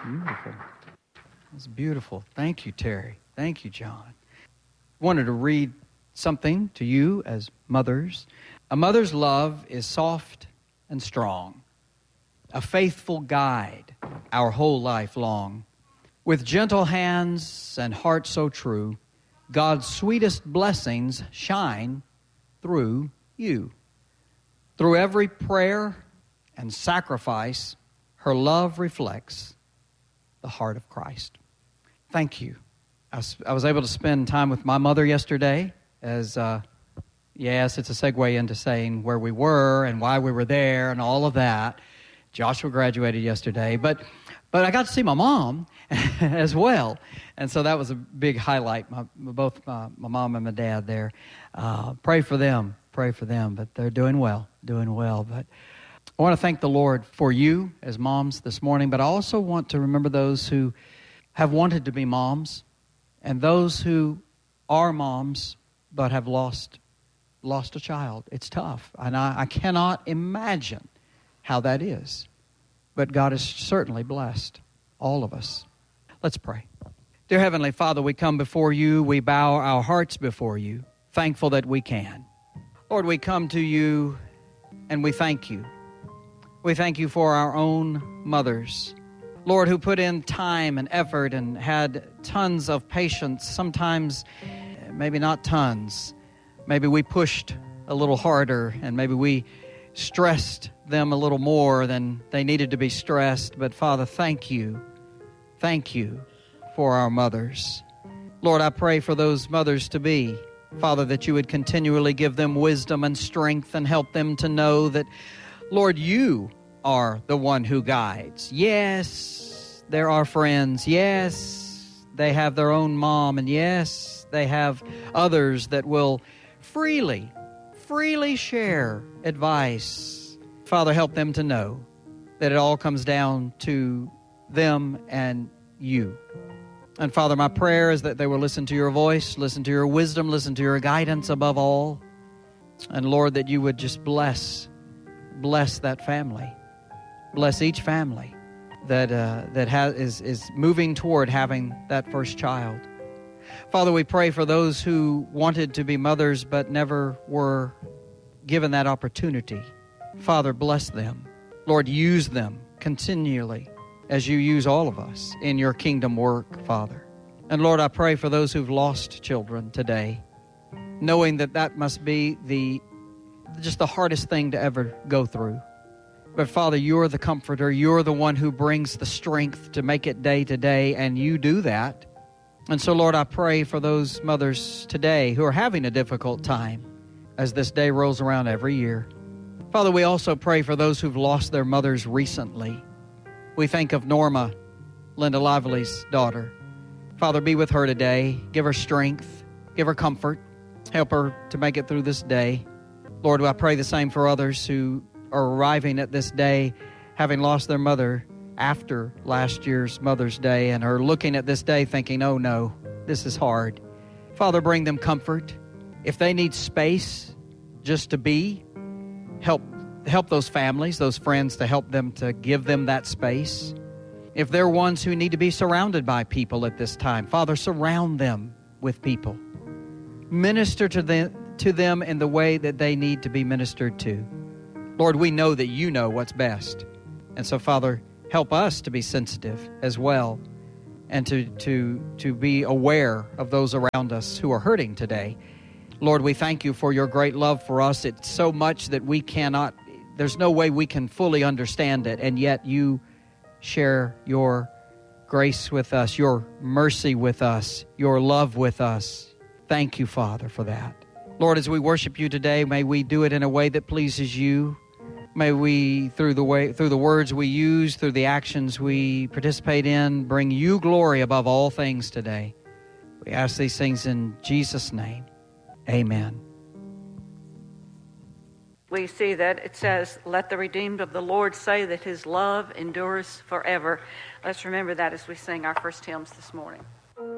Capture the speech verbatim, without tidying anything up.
Beautiful. That's beautiful. Thank you, Terry. Thank you, John. I wanted to read something to you as mothers. A mother's love is soft and strong, a faithful guide our whole life long. With gentle hands and heart so true, God's sweetest blessings shine through you. Through every prayer and sacrifice, her love reflects the heart of Christ. Thank you. I was, I was able to spend time with my mother yesterday as, uh, yes, it's a segue into saying where we were and why we were there and all of that. Joshua graduated yesterday, but but I got to see my mom as well, and so that was a big highlight. My, both my, my mom and my dad there. Uh, pray for them, pray for them, but they're doing well, doing well. But I want to thank the Lord for you as moms this morning, but I also want to remember those who have wanted to be moms and those who are moms but have lost lost a child. It's tough, and I, I cannot imagine how that is. But God has certainly blessed all of us. Let's pray. Dear Heavenly Father, we come before you. We bow our hearts before you, thankful that we can. Lord, we come to you and we thank you. We thank you for our own mothers, Lord, who put in time and effort and had tons of patience, sometimes maybe not tons. Maybe we pushed a little harder and maybe we stressed them a little more than they needed to be stressed. But Father, thank you. Thank you for our mothers. Lord, I pray for those mothers to be, Father, that you would continually give them wisdom and strength and help them to know that, Lord, you are the one who guides. Yes, there are friends. Yes, they have their own mom. And yes, they have others that will freely freely share advice. Father, help them to know that it all comes down to them and you. And Father, my prayer is that they will listen to your voice, listen to your wisdom, listen to your guidance above all. And Lord, that you would just bless, bless that family. Bless each family that uh, that has, is, is moving toward having that first child. Father, we pray for those who wanted to be mothers but never were given that opportunity. Father, bless them. Lord, use them continually as you use all of us in your kingdom work, Father. And Lord, I pray for those who've lost children today, knowing that that must be the just the hardest thing to ever go through. But Father, you're the comforter. You're the one who brings the strength to make it day to day, and you do that. And so, Lord, I pray for those mothers today who are having a difficult time as this day rolls around every year. Father, we also pray for those who've lost their mothers recently. We think of Norma, Linda Lively's daughter. Father, be with her today. Give her strength. Give her comfort. Help her to make it through this day. Lord, I pray the same for others who are arriving at this day having lost their mother after last year's Mother's Day and are looking at this day thinking, oh no, this is hard. Father, bring them comfort. If they need space just to be, help help those families, those friends, to help them, to give them that space. If they're ones who need to be surrounded by people at this time, Father, surround them with people. Minister to them, to them in the way that they need to be ministered to. Lord, we know that you know what's best. And so, Father, help us to be sensitive as well and to, to, to be aware of those around us who are hurting today. Lord, we thank you for your great love for us. It's so much that we cannot, there's no way we can fully understand it, and yet you share your grace with us, your mercy with us, your love with us. Thank you, Father, for that. Lord, as we worship you today, may we do it in a way that pleases you. May we, through the way, through the words we use, through the actions we participate in, bring you glory above all things today. We ask these things in Jesus' name. Amen. We see that it says, let the redeemed of the Lord say that his love endures forever. Let's remember that as we sing our first hymns this morning.